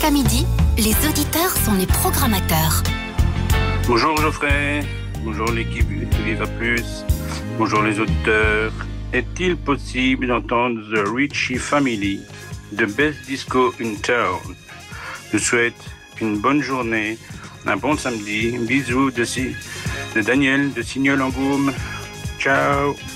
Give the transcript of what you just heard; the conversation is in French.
Jusqu'à midi, les auditeurs sont les programmateurs. Bonjour Geoffrey, bonjour l'équipe de Viva Plus, bonjour les auditeurs. Est-il possible d'entendre The Ritchie Family, The Best Disco in Town? Je vous souhaite une bonne journée, un bon samedi. Bisous de Daniel de Signol-en-Gaume. Ciao.